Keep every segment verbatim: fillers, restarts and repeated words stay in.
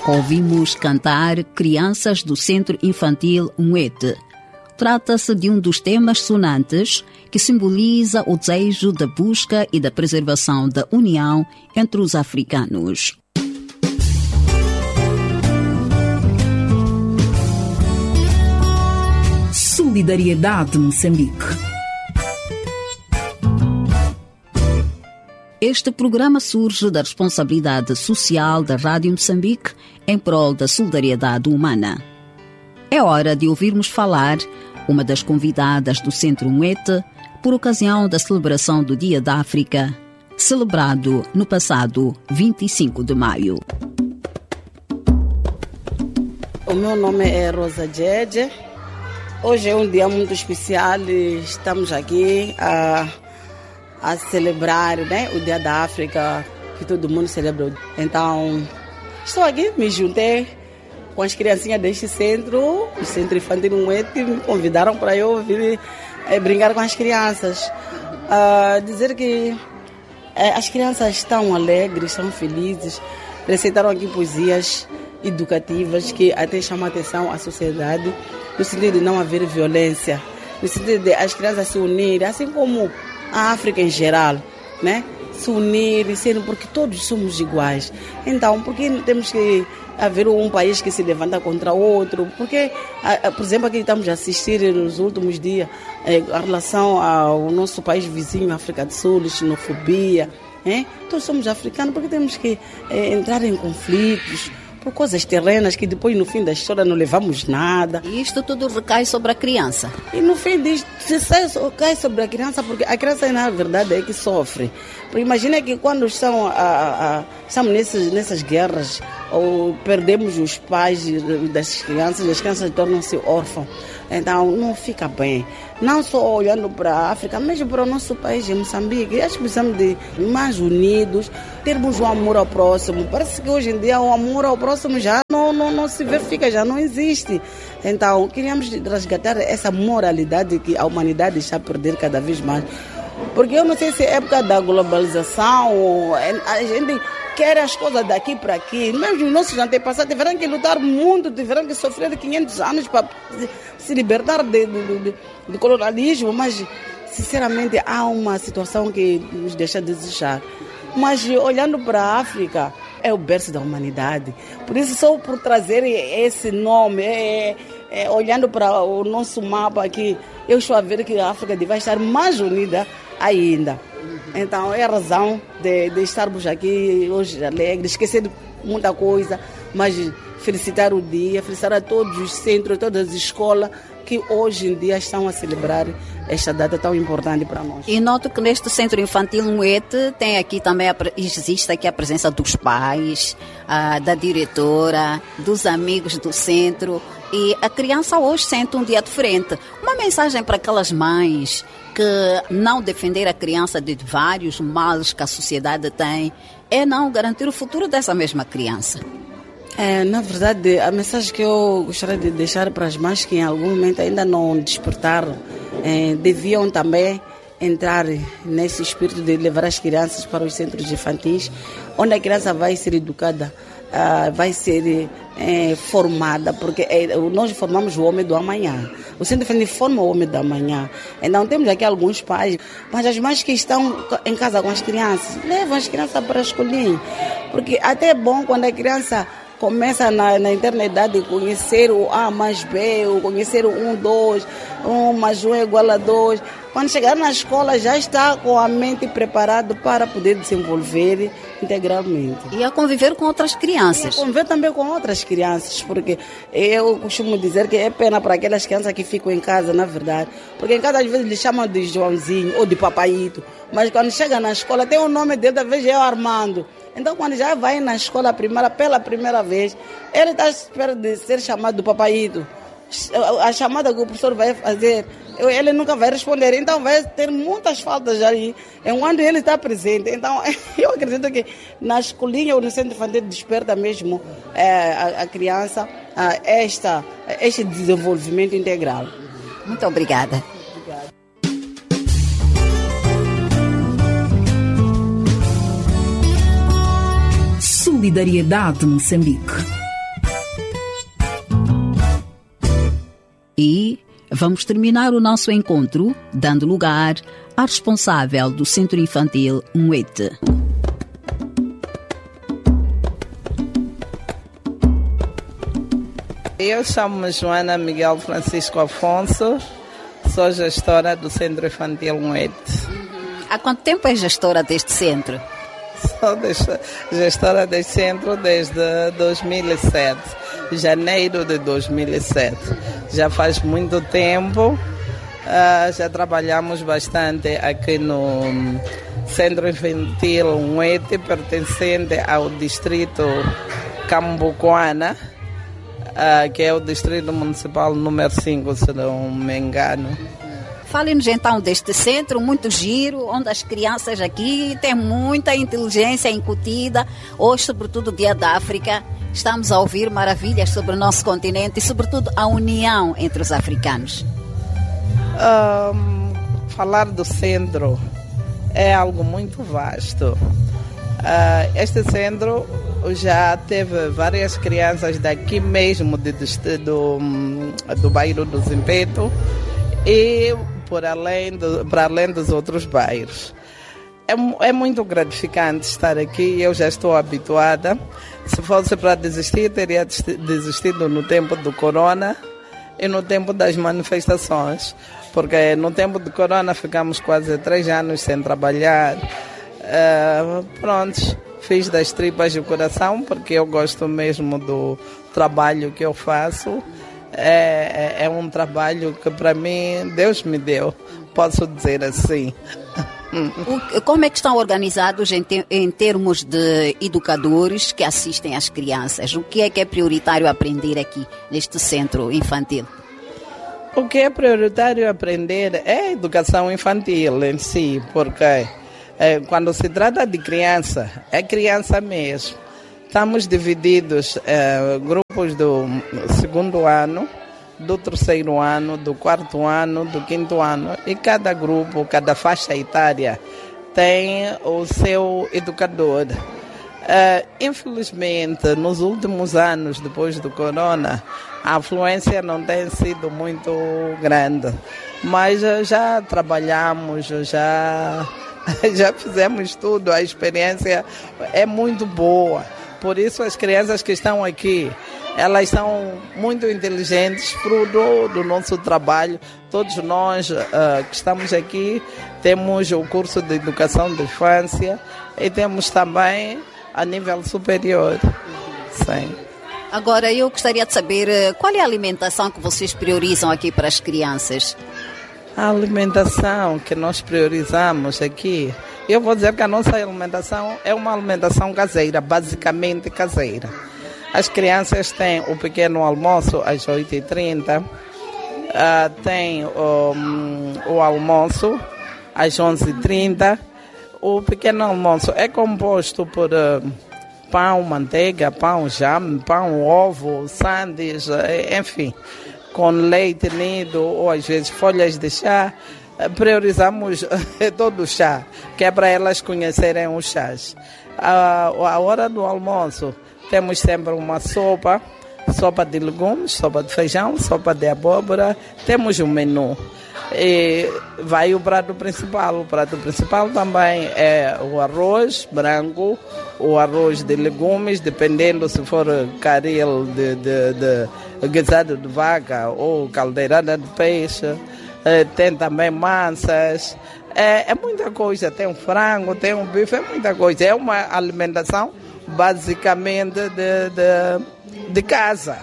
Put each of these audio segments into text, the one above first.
Ouvimos cantar Crianças do Centro Infantil Umwete. Trata-se de um dos temas sonantes que simboliza o desejo da busca e da preservação da união entre os africanos. Solidariedade Moçambique. Este programa surge da responsabilidade social da Rádio Moçambique em prol da solidariedade humana. É hora de ouvirmos falar uma das convidadas do Centro Umwete por ocasião da celebração do Dia da África, celebrado no passado vinte e cinco de maio. O meu nome é Rosa Djeje. Hoje é um dia muito especial e estamos aqui a, a celebrar, né, o Dia da África, que todo mundo celebra. Então, estou aqui, me juntei com as criancinhas deste centro, o Centro Infantil Umwete, me convidaram para eu vir é, brincar com as crianças. Uh, dizer que é, as crianças estão alegres, estão felizes, recitaram aqui poesias educativas que até chamam a atenção à sociedade, no sentido de não haver violência, no sentido de as crianças se unirem, assim como a África em geral, né? Se unirem, porque todos somos iguais. Então, por que temos que haver um país que se levanta contra outro? Porque, por exemplo, aqui estamos a assistir nos últimos dias em relação ao nosso país vizinho, África do Sul, xenofobia. Né? Todos somos africanos, porque temos que é, entrar em conflitos por coisas terrenas que depois no fim da história não levamos nada. E isto tudo recai sobre a criança. E no fim disto, cai sobre a criança, porque a criança na verdade é que sofre. Porque imagina que quando estão a, a, estamos nessas, nessas guerras, ou perdemos os pais das crianças, as crianças tornam-se órfãos. Então não fica bem. Não só olhando para a África, mas para o nosso país, em Moçambique. Acho que precisamos de mais unidos, termos um amor ao próximo. Parece que hoje em dia o amor ao próximo já não, não, não se verifica, já não existe. Então queríamos resgatar essa moralidade que a humanidade está a perder cada vez mais. Porque eu não sei se é época da globalização, a gente quer as coisas daqui para aqui. Mesmo os nossos antepassados tiveram que lutar muito, tiveram que sofrer quinhentos anos para se libertar de, de, de, de colonialismo, mas sinceramente há uma situação que nos deixa a desejar. Mas olhando para a África, é o berço da humanidade. Por isso, só por trazer esse nome, é, é, olhando para o nosso mapa aqui, eu estou a ver que a África vai estar mais unida ainda. Então é a razão de, de estarmos aqui hoje alegres, esquecer de muita coisa, mas felicitar o dia, felicitar a todos os centros, todas as escolas que hoje em dia estão a celebrar esta data tão importante para nós. E noto que neste Centro Infantil Umwete tem aqui também, a, existe aqui a presença dos pais, a, da diretora, dos amigos do centro, e a criança hoje sente um dia diferente. Uma mensagem para aquelas mães que não defender a criança de vários males que a sociedade tem é não garantir o futuro dessa mesma criança. É, na verdade, a mensagem que eu gostaria de deixar para as mães que em algum momento ainda não despertaram, é, deviam também entrar nesse espírito de levar as crianças para os centros infantis, onde a criança vai ser educada, uh, vai ser é, formada, porque é, nós formamos o homem do amanhã. O centro infantil forma o homem do amanhã. Então temos aqui alguns pais, mas as mães que estão em casa com as crianças, levam as crianças para a escolinha, porque até é bom quando a criança começa na, na internet a conhecer o A mais B, ou conhecer o um, dois, um mais um é igual a dois. Quando chegar na escola já está com a mente preparada para poder desenvolver integralmente. E a conviver com outras crianças. E a conviver também com outras crianças, porque eu costumo dizer que é pena para aquelas crianças que ficam em casa, na verdade. Porque em casa às vezes eles chamam de Joãozinho ou de Papaito, mas quando chega na escola tem o nome dele, às vezes é o Armando. Então, quando já vai na escola primária pela primeira vez, ele está à espera de ser chamado de Papaito. A chamada que o professor vai fazer, ele nunca vai responder. Então, vai ter muitas faltas aí, enquanto ele está presente. Então, eu acredito que na escolinha ou no centro infantil desperta mesmo é, a, a criança a esta, este desenvolvimento integral. Muito obrigada. Solidariedade Moçambique. E vamos terminar o nosso encontro dando lugar à responsável do Centro Infantil Nwete. Eu chamo-me Joana Miguel Francisco Afonso, sou gestora do Centro Infantil Nwete. Há quanto tempo é gestora deste centro? Sou gestora deste centro desde dois mil e sete, janeiro de dois mil e sete. Já faz muito tempo, uh, já trabalhamos bastante aqui no Centro Infantil Nwete, pertencente ao distrito Cambuquana, uh, que é o distrito municipal número cinco, se não me engano. Fale-nos então deste centro, muito giro, onde as crianças aqui têm muita inteligência incutida. Hoje, sobretudo, Dia da África, estamos a ouvir maravilhas sobre o nosso continente e, sobretudo, a união entre os africanos. Um, falar do centro é algo muito vasto. Uh, este centro já teve várias crianças daqui mesmo, de, de, do, do bairro do Zimpeto, e por além do, para além dos outros bairros. É, é muito gratificante estar aqui, eu já estou habituada. Se fosse para desistir, teria desistido no tempo do corona e no tempo das manifestações, porque no tempo do corona ficamos quase três anos sem trabalhar. Uh, pronto, fiz das tripas do coração, porque eu gosto mesmo do trabalho que eu faço. É, é, é um trabalho que para mim Deus me deu, posso dizer assim. O, como é que estão organizados em, te, em termos de educadores que assistem às crianças? O que é que é prioritário aprender aqui neste centro infantil? O que é prioritário aprender é a educação infantil em si, porque é, quando se trata de criança, é criança mesmo. Estamos divididos em grupos do segundo ano, do terceiro ano, do quarto ano, do quinto ano. E cada grupo, cada faixa etária tem o seu educador. Uh, infelizmente, nos últimos anos, depois do corona, a afluência não tem sido muito grande. Mas uh, já trabalhamos, já, já fizemos tudo, a experiência é muito boa. Por isso as crianças que estão aqui, elas são muito inteligentes, fruto do nosso trabalho. Todos nós uh, que estamos aqui temos o curso de educação de infância e temos também a nível superior. Sim. Agora eu gostaria de saber qual é a alimentação que vocês priorizam aqui para as crianças? A alimentação que nós priorizamos aqui, eu vou dizer que a nossa alimentação é uma alimentação caseira, basicamente caseira. As crianças têm o pequeno almoço às oito e trinta, uh, tem um, o almoço às onze e trinta. O pequeno almoço é composto por uh, pão, manteiga, pão, jam, pão, ovo, sandes, enfim, com leite nido ou às vezes folhas de chá. Priorizamos todo o chá, que é para elas conhecerem os chás. A, a hora do almoço temos sempre uma sopa, sopa de legumes, sopa de feijão, sopa de abóbora, temos um menu. E vai o prato principal. O prato principal também é o arroz branco, o arroz de legumes, dependendo se for caril de, de, de guisado de vaca ou caldeirada de peixe. É, tem também massas, é, é muita coisa, tem um frango, tem um bife, é muita coisa. É uma alimentação basicamente de, de, de casa.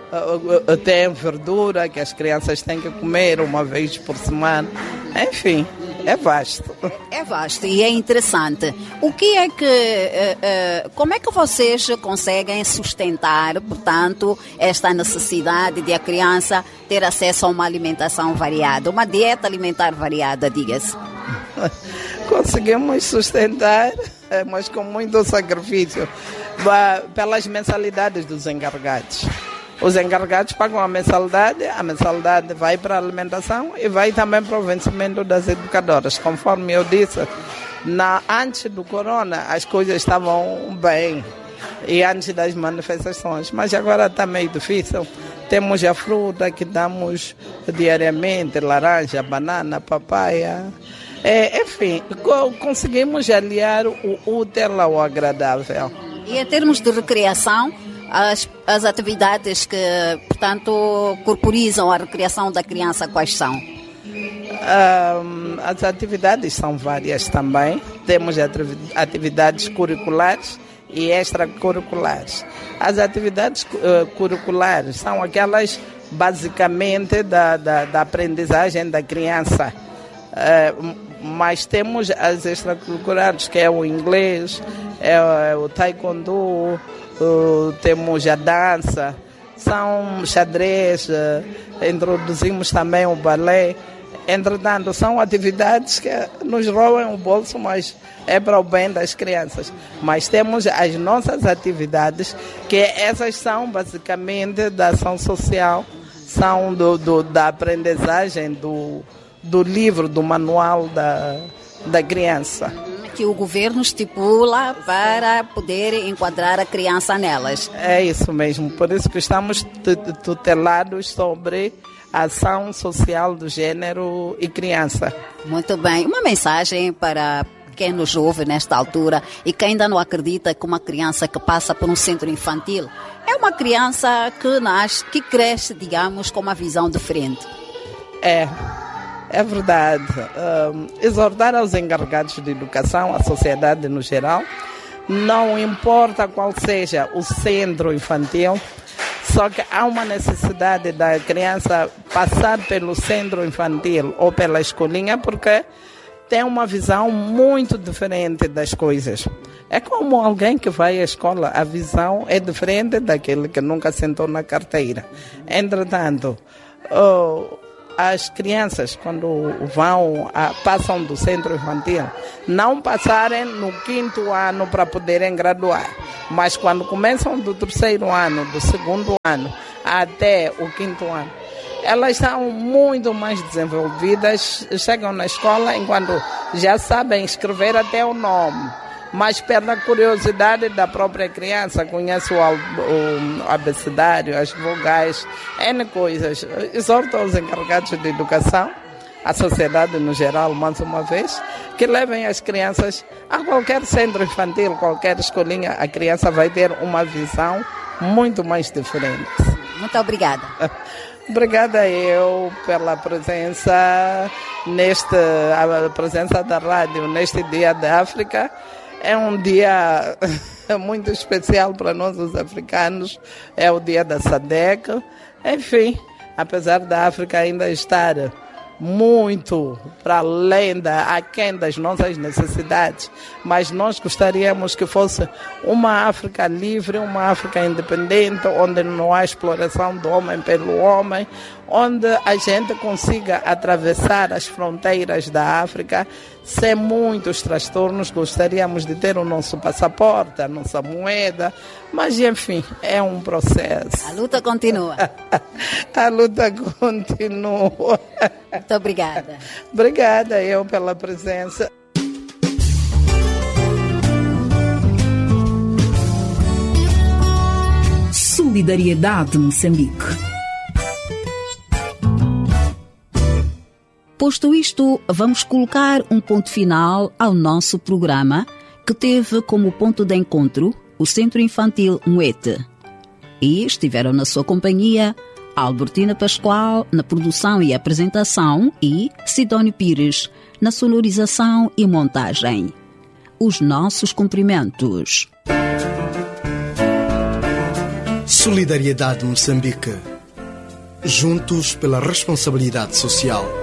Tem verdura que as crianças têm que comer uma vez por semana. Enfim, é vasto. É vasto e é interessante. O que é que, uh, uh, como é que vocês conseguem sustentar, portanto, esta necessidade de a criança ter acesso a uma alimentação variada, uma dieta alimentar variada, diga-se? Conseguimos sustentar, mas com muito sacrifício, pelas mensalidades dos encarregados. Os encarregados pagam a mensalidade, a mensalidade vai para a alimentação e vai também para o vencimento das educadoras. Conforme eu disse, na, antes do corona as coisas estavam bem e antes das manifestações, mas agora está meio difícil. Temos a fruta que damos diariamente, laranja, banana, papaya. É, enfim, conseguimos aliar o útil ao agradável. E em termos de recreação, as, as atividades que, portanto, corporizam a recreação da criança, quais são? Um, as atividades são várias também. Temos atividades curriculares e extracurriculares. As atividades uh, curriculares são aquelas basicamente da, da, da aprendizagem da criança. Uh, mas temos as extracurriculares, que é o inglês, é o taekwondo, uh, temos a dança, são xadrez, uh, introduzimos também o balé. Entretanto, são atividades que nos roubam o bolso, mas é para o bem das crianças. Mas temos as nossas atividades, que essas são basicamente da ação social, são do, do, da aprendizagem do, do livro, do manual da, da criança. Que o governo estipula para poder enquadrar a criança nelas. É isso mesmo, por isso que estamos tutelados sobre a ação social do gênero e criança. Muito bem. Uma mensagem para quem nos ouve nesta altura e que ainda não acredita que uma criança que passa por um centro infantil é uma criança que nasce, que cresce, digamos, com uma visão diferente. É, é verdade. Um, exortar aos encarregados de educação, a sociedade no geral, não importa qual seja o centro infantil, só que há uma necessidade da criança passar pelo centro infantil ou pela escolinha, porque tem uma visão muito diferente das coisas. É como alguém que vai à escola, a visão é diferente daquele que nunca sentou na carteira. Entretanto, oh, as crianças, quando vão, a, passam do centro infantil, não passarem no quinto ano para poderem graduar. Mas quando começam do terceiro ano, do segundo ano, até o quinto ano, elas são muito mais desenvolvidas, chegam na escola enquanto já sabem escrever até o nome. Mas pela curiosidade da própria criança, conhece o, o abecedário, as vogais, N coisas. Exorto aos encarregados de educação, a sociedade no geral, mais uma vez, que levem as crianças a qualquer centro infantil, qualquer escolinha, a criança vai ter uma visão muito mais diferente. Muito obrigada. Obrigada eu pela presença, neste, a presença da rádio neste Dia da África. É um dia muito especial para nós, os africanos. É o dia da S A D E C. Enfim, apesar da África ainda estar muito para além da, aquém das nossas necessidades, mas nós gostaríamos que fosse uma África livre, uma África independente, onde não há exploração do homem pelo homem, onde a gente consiga atravessar as fronteiras da África sem muitos transtornos. Gostaríamos de ter o nosso passaporte, a nossa moeda, mas enfim, é um processo. A luta continua. A luta continua. Muito obrigada. Obrigada eu pela presença. Solidariedade Moçambique. Posto isto, vamos colocar um ponto final ao nosso programa, que teve como ponto de encontro o Centro Infantil Mwete. E estiveram na sua companhia Albertina Pascoal na produção e apresentação e Sidónio Pires na sonorização e montagem. Os nossos cumprimentos. Solidariedade Moçambique. Juntos pela responsabilidade social.